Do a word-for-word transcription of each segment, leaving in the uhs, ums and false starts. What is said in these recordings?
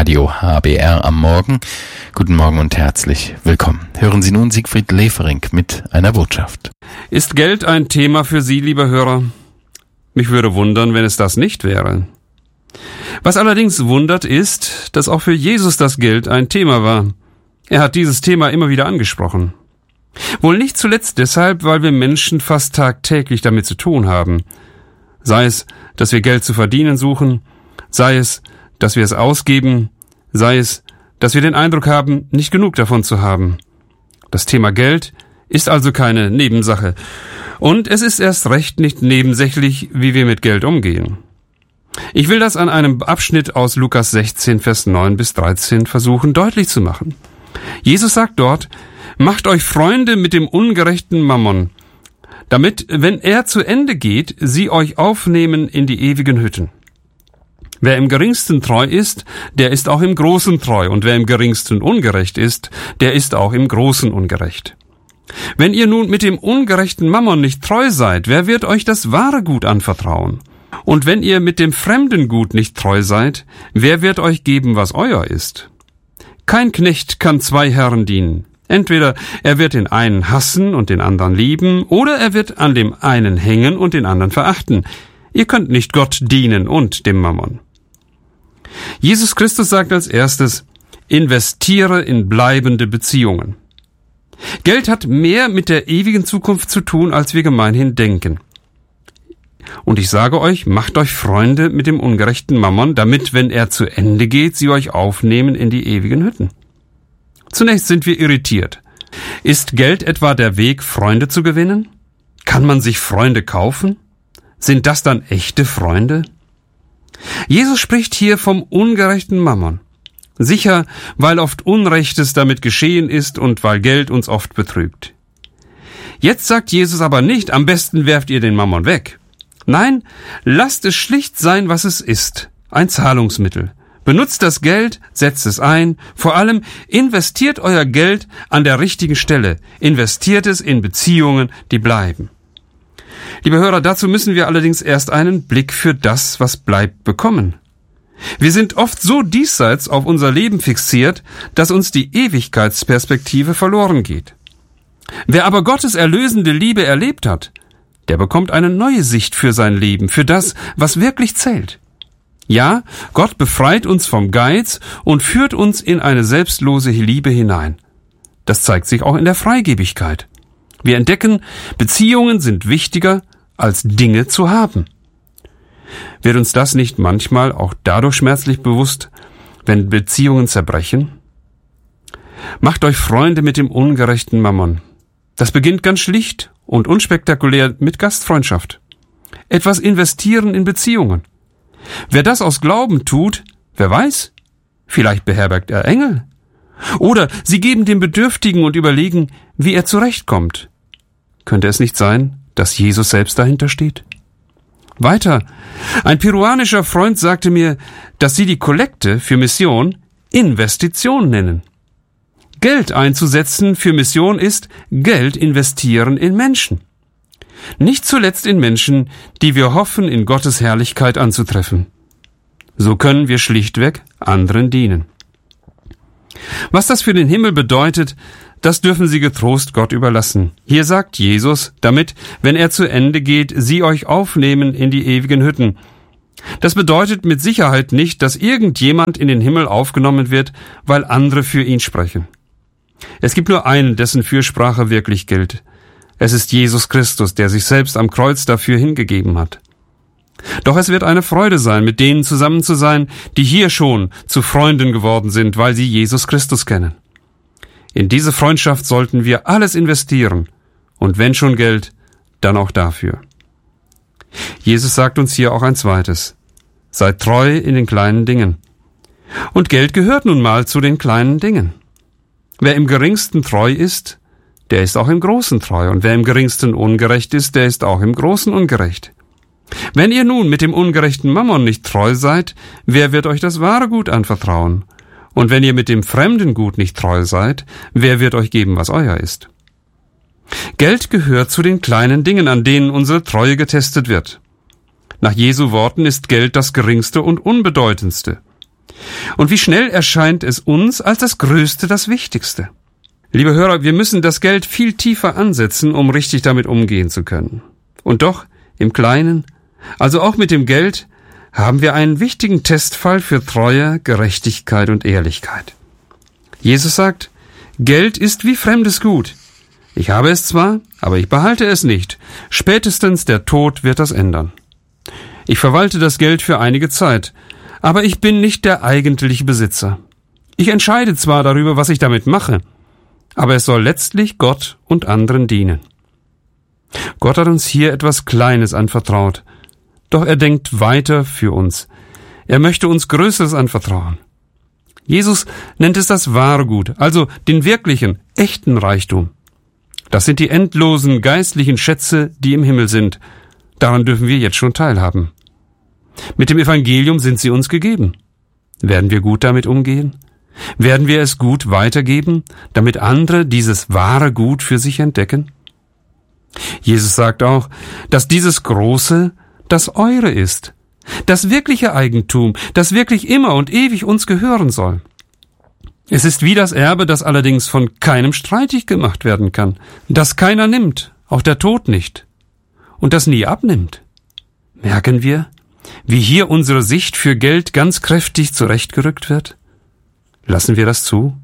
Radio H B R am Morgen. Guten Morgen und herzlich willkommen. Hören Sie nun Siegfried Lefering mit einer Botschaft. Ist Geld ein Thema für Sie, lieber Hörer? Mich würde wundern, wenn es das nicht wäre. Was allerdings wundert ist, dass auch für Jesus das Geld ein Thema war. Er hat dieses Thema immer wieder angesprochen. Wohl nicht zuletzt deshalb, weil wir Menschen fast tagtäglich damit zu tun haben. Sei es, dass wir Geld zu verdienen suchen, sei es, dass wir es ausgeben, sei es, dass wir den Eindruck haben, nicht genug davon zu haben. Das Thema Geld ist also keine Nebensache. Und es ist erst recht nicht nebensächlich, wie wir mit Geld umgehen. Ich will das an einem Abschnitt aus Lukas sechzehn, Vers neun bis dreizehn versuchen deutlich zu machen. Jesus sagt dort: Macht euch Freunde mit dem ungerechten Mammon, damit, wenn er zu Ende geht, sie euch aufnehmen in die ewigen Hütten. Wer im Geringsten treu ist, der ist auch im Großen treu, und wer im Geringsten ungerecht ist, der ist auch im Großen ungerecht. Wenn ihr nun mit dem ungerechten Mammon nicht treu seid, wer wird euch das wahre Gut anvertrauen? Und wenn ihr mit dem fremden Gut nicht treu seid, wer wird euch geben, was euer ist? Kein Knecht kann zwei Herren dienen. Entweder er wird den einen hassen und den anderen lieben, oder er wird an dem einen hängen und den anderen verachten. Ihr könnt nicht Gott dienen und dem Mammon. Jesus Christus sagt als erstes: Investiere in bleibende Beziehungen. Geld hat mehr mit der ewigen Zukunft zu tun, als wir gemeinhin denken. Und ich sage euch, macht euch Freunde mit dem ungerechten Mammon, damit, wenn er zu Ende geht, sie euch aufnehmen in die ewigen Hütten. Zunächst sind wir irritiert. Ist Geld etwa der Weg, Freunde zu gewinnen? Kann man sich Freunde kaufen? Sind das dann echte Freunde? Jesus spricht hier vom ungerechten Mammon. Sicher, weil oft Unrechtes damit geschehen ist und weil Geld uns oft betrügt. Jetzt sagt Jesus aber nicht: Am besten werft ihr den Mammon weg. Nein, lasst es schlicht sein, was es ist: ein Zahlungsmittel. Benutzt das Geld, setzt es ein. Vor allem investiert euer Geld an der richtigen Stelle. Investiert es in Beziehungen, die bleiben. Liebe Hörer, dazu müssen wir allerdings erst einen Blick für das, was bleibt, bekommen. Wir sind oft so diesseits auf unser Leben fixiert, dass uns die Ewigkeitsperspektive verloren geht. Wer aber Gottes erlösende Liebe erlebt hat, der bekommt eine neue Sicht für sein Leben, für das, was wirklich zählt. Ja, Gott befreit uns vom Geiz und führt uns in eine selbstlose Liebe hinein. Das zeigt sich auch in der Freigebigkeit. Wir entdecken, Beziehungen sind wichtiger, als Dinge zu haben. Wird uns das nicht manchmal auch dadurch schmerzlich bewusst, wenn Beziehungen zerbrechen? Macht euch Freunde mit dem ungerechten Mammon. Das beginnt ganz schlicht und unspektakulär mit Gastfreundschaft. Etwas investieren in Beziehungen. Wer das aus Glauben tut, wer weiß, vielleicht beherbergt er Engel. Oder sie geben dem Bedürftigen und überlegen, wie er zurechtkommt. Könnte es nicht sein, dass Jesus selbst dahinter steht? Weiter. Ein peruanischer Freund sagte mir, dass sie die Kollekte für Mission Investition nennen. Geld einzusetzen für Mission ist Geld investieren in Menschen. Nicht zuletzt in Menschen, die wir hoffen, in Gottes Herrlichkeit anzutreffen. So können wir schlichtweg anderen dienen. Was das für den Himmel bedeutet, das dürfen Sie getrost Gott überlassen. Hier sagt Jesus, damit, wenn er zu Ende geht, sie euch aufnehmen in die ewigen Hütten. Das bedeutet mit Sicherheit nicht, dass irgendjemand in den Himmel aufgenommen wird, weil andere für ihn sprechen. Es gibt nur einen, dessen Fürsprache wirklich gilt. Es ist Jesus Christus, der sich selbst am Kreuz dafür hingegeben hat. Doch es wird eine Freude sein, mit denen zusammen zu sein, die hier schon zu Freunden geworden sind, weil sie Jesus Christus kennen. In diese Freundschaft sollten wir alles investieren, und wenn schon Geld, dann auch dafür. Jesus sagt uns hier auch ein zweites: Seid treu in den kleinen Dingen. Und Geld gehört nun mal zu den kleinen Dingen. Wer im Geringsten treu ist, der ist auch im Großen treu, und wer im Geringsten ungerecht ist, der ist auch im Großen ungerecht. Wenn ihr nun mit dem ungerechten Mammon nicht treu seid, wer wird euch das wahre Gut anvertrauen? Und wenn ihr mit dem fremden Gut nicht treu seid, wer wird euch geben, was euer ist? Geld gehört zu den kleinen Dingen, an denen unsere Treue getestet wird. Nach Jesu Worten ist Geld das geringste und unbedeutendste. Und wie schnell erscheint es uns als das Größte, das Wichtigste. Liebe Hörer, wir müssen das Geld viel tiefer ansetzen, um richtig damit umgehen zu können. Und doch, im Kleinen, also auch mit dem Geld, haben wir einen wichtigen Testfall für Treue, Gerechtigkeit und Ehrlichkeit. Jesus sagt, Geld ist wie fremdes Gut. Ich habe es zwar, aber ich behalte es nicht. Spätestens der Tod wird das ändern. Ich verwalte das Geld für einige Zeit, aber ich bin nicht der eigentliche Besitzer. Ich entscheide zwar darüber, was ich damit mache, aber es soll letztlich Gott und anderen dienen. Gott hat uns hier etwas Kleines anvertraut, doch er denkt weiter für uns. Er möchte uns Größeres anvertrauen. Jesus nennt es das wahre Gut, also den wirklichen, echten Reichtum. Das sind die endlosen geistlichen Schätze, die im Himmel sind. Daran dürfen wir jetzt schon teilhaben. Mit dem Evangelium sind sie uns gegeben. Werden wir gut damit umgehen? Werden wir es gut weitergeben, damit andere dieses wahre Gut für sich entdecken? Jesus sagt auch, dass dieses Große das Eure ist, das wirkliche Eigentum, das wirklich immer und ewig uns gehören soll. Es ist wie das Erbe, das allerdings von keinem streitig gemacht werden kann, das keiner nimmt, auch der Tod nicht, und das nie abnimmt. Merken wir, wie hier unsere Sicht für Geld ganz kräftig zurechtgerückt wird? Lassen wir das zu?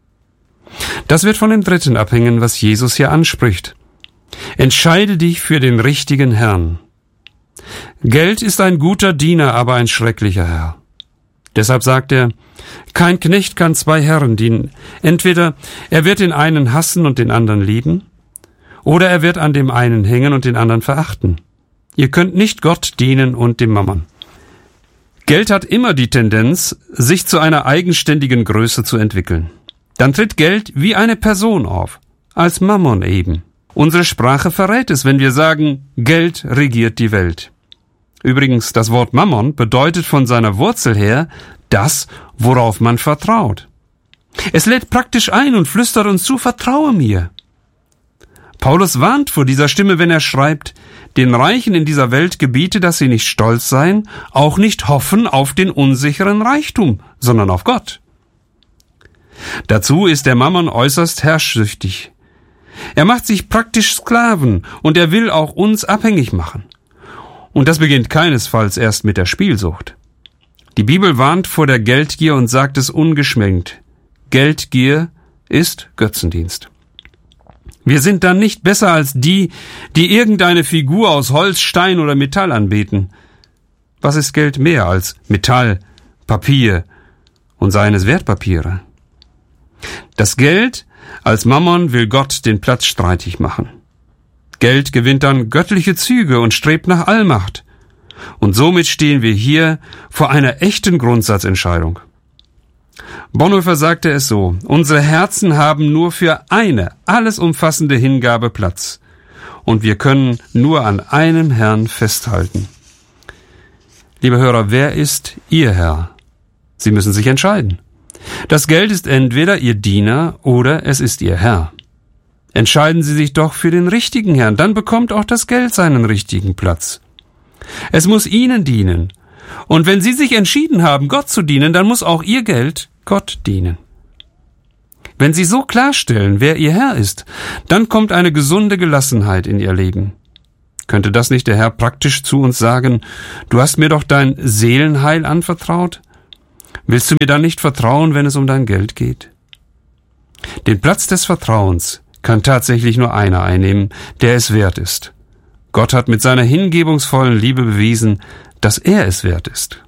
Das wird von dem Dritten abhängen, was Jesus hier anspricht. Entscheide dich für den richtigen Herrn. Geld ist ein guter Diener, aber ein schrecklicher Herr. Deshalb sagt er, kein Knecht kann zwei Herren dienen. Entweder er wird den einen hassen und den anderen lieben, oder er wird an dem einen hängen und den anderen verachten. Ihr könnt nicht Gott dienen und dem Mammon. Geld hat immer die Tendenz, sich zu einer eigenständigen Größe zu entwickeln. Dann tritt Geld wie eine Person auf, als Mammon eben. Unsere Sprache verrät es, wenn wir sagen, Geld regiert die Welt. Übrigens, das Wort Mammon bedeutet von seiner Wurzel her das, worauf man vertraut. Es lädt praktisch ein und flüstert uns zu, vertraue mir. Paulus warnt vor dieser Stimme, wenn er schreibt, den Reichen in dieser Welt gebiete, dass sie nicht stolz seien, auch nicht hoffen auf den unsicheren Reichtum, sondern auf Gott. Dazu ist der Mammon äußerst herrschsüchtig. Er macht sich praktisch Sklaven und er will auch uns abhängig machen. Und das beginnt keinesfalls erst mit der Spielsucht. Die Bibel warnt vor der Geldgier und sagt es ungeschminkt. Geldgier ist Götzendienst. Wir sind dann nicht besser als die, die irgendeine Figur aus Holz, Stein oder Metall anbeten. Was ist Geld mehr als Metall, Papier und seien es Wertpapiere? Das Geld als Mammon will Gott den Platz streitig machen. Geld gewinnt dann göttliche Züge und strebt nach Allmacht. Und somit stehen wir hier vor einer echten Grundsatzentscheidung. Bonhoeffer sagte es so, unsere Herzen haben nur für eine alles umfassende Hingabe Platz. Und wir können nur an einem Herrn festhalten. Liebe Hörer, wer ist Ihr Herr? Sie müssen sich entscheiden. Das Geld ist entweder Ihr Diener oder es ist Ihr Herr. Entscheiden Sie sich doch für den richtigen Herrn, dann bekommt auch das Geld seinen richtigen Platz. Es muss Ihnen dienen. Und wenn Sie sich entschieden haben, Gott zu dienen, dann muss auch Ihr Geld Gott dienen. Wenn Sie so klarstellen, wer Ihr Herr ist, dann kommt eine gesunde Gelassenheit in Ihr Leben. Könnte das nicht der Herr praktisch zu uns sagen, du hast mir doch dein Seelenheil anvertraut? Willst du mir dann nicht vertrauen, wenn es um dein Geld geht? Den Platz des Vertrauens kann tatsächlich nur einer einnehmen, der es wert ist. Gott hat mit seiner hingebungsvollen Liebe bewiesen, dass er es wert ist.